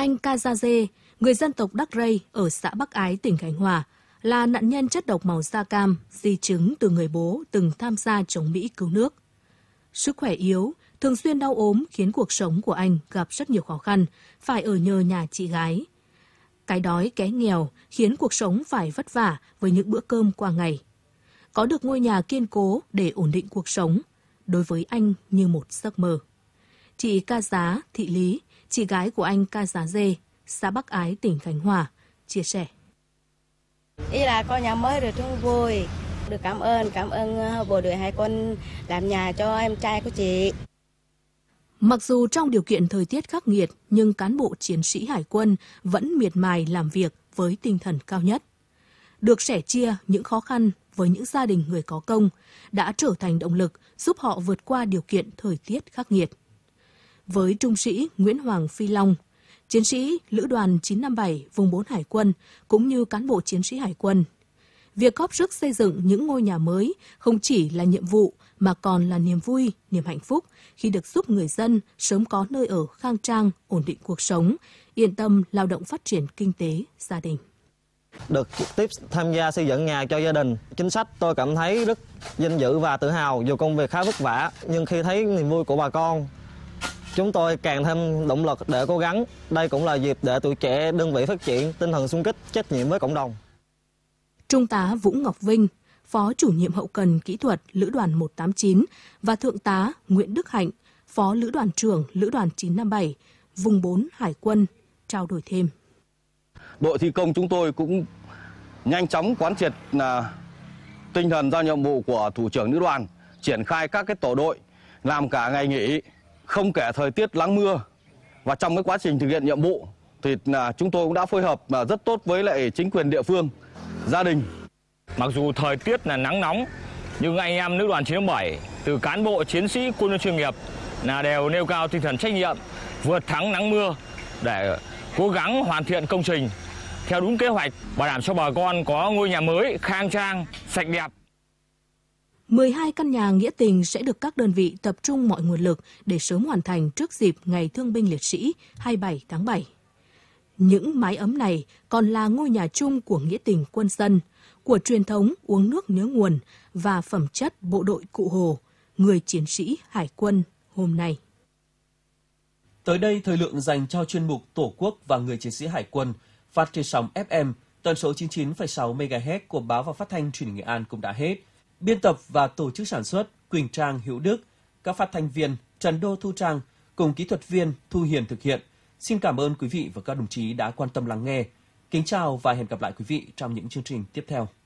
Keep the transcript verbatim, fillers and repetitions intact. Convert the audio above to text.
Anh Kazaze, người dân tộc Đắc Rây ở xã Bắc Ái, tỉnh Khánh Hòa, là nạn nhân chất độc màu da cam, di chứng từ người bố từng tham gia chống Mỹ cứu nước. Sức khỏe yếu, thường xuyên đau ốm khiến cuộc sống của anh gặp rất nhiều khó khăn, phải ở nhờ nhà chị gái. Cái đói ké nghèo khiến cuộc sống phải vất vả với những bữa cơm qua ngày. Có được ngôi nhà kiên cố để ổn định cuộc sống, đối với anh như một giấc mơ. Chị Ca Giá Thị Lý, chị gái của anh Kazaze, xã Bắc Ái, tỉnh Khánh Hòa, chia sẻ. Ý là có nhà mới rồi chúng vui. Được cảm ơn, cảm ơn bộ đội hải quân làm nhà cho em trai của chị. Mặc dù trong điều kiện thời tiết khắc nghiệt, nhưng cán bộ chiến sĩ hải quân vẫn miệt mài làm việc với tinh thần cao nhất. Được sẻ chia những khó khăn với những gia đình người có công đã trở thành động lực giúp họ vượt qua điều kiện thời tiết khắc nghiệt. Với trung sĩ Nguyễn Hoàng Phi Long, chiến sĩ Lữ đoàn chín năm bảy vùng bốn Hải quân cũng như cán bộ chiến sĩ Hải quân, việc góp sức xây dựng những ngôi nhà mới không chỉ là nhiệm vụ mà còn là niềm vui, niềm hạnh phúc khi được giúp người dân sớm có nơi ở khang trang, ổn định cuộc sống, yên tâm lao động phát triển kinh tế, gia đình. Được trực tiếp tham gia xây dựng nhà cho gia đình, chính sách tôi cảm thấy rất vinh dự và tự hào. Dù công việc khá vất vả, nhưng khi thấy niềm vui của bà con, chúng tôi càng thêm động lực để cố gắng. Đây cũng là dịp để tuổi trẻ đơn vị phát triển tinh thần xung kích, trách nhiệm với cộng đồng. Trung tá Vũ Ngọc Vinh, Phó chủ nhiệm hậu cần kỹ thuật Lữ đoàn một tám chín và Thượng tá Nguyễn Đức Hạnh, Phó Lữ đoàn trưởng Lữ đoàn chín năm bảy, vùng bốn Hải quân, trao đổi thêm. Đội thi công chúng tôi cũng nhanh chóng quán triệt là tinh thần giao nhiệm vụ của thủ trưởng lữ đoàn, triển khai các cái tổ đội làm cả ngày nghỉ, không kể thời tiết nắng mưa. Và trong cái quá trình thực hiện nhiệm vụ thì là chúng tôi cũng đã phối hợp rất tốt với lại chính quyền địa phương, gia đình. Mặc dù thời tiết là nắng nóng, nhưng anh em lữ đoàn chín năm bảy từ cán bộ chiến sĩ quân nhân chuyên nghiệp là đều nêu cao tinh thần trách nhiệm, vượt thắng nắng mưa để cố gắng hoàn thiện công trình theo đúng kế hoạch, bảo đảm cho bà con có ngôi nhà mới khang trang, sạch đẹp. mười hai căn nhà nghĩa tình sẽ được các đơn vị tập trung mọi nguồn lực để sớm hoàn thành trước dịp Ngày Thương binh Liệt sĩ hai mươi bảy tháng bảy. Những mái ấm này còn là ngôi nhà chung của nghĩa tình quân dân, của truyền thống uống nước nhớ nguồn và phẩm chất bộ đội Cụ Hồ, người chiến sĩ Hải quân hôm nay. Tới đây, thời lượng dành cho chuyên mục Tổ quốc và người chiến sĩ Hải quân phát trên sóng ép em tần số chín mươi chín phẩy sáu mê ga héc của Báo và Phát thanh Truyền hình Nghệ An cũng đã hết. Biên tập và tổ chức sản xuất Quỳnh Trang, Hữu Đức, các phát thanh viên Trần Đô, Thu Trang cùng kỹ thuật viên Thu Hiền thực hiện. Xin cảm ơn quý vị và các đồng chí đã quan tâm lắng nghe. Kính chào và hẹn gặp lại quý vị trong những chương trình tiếp theo.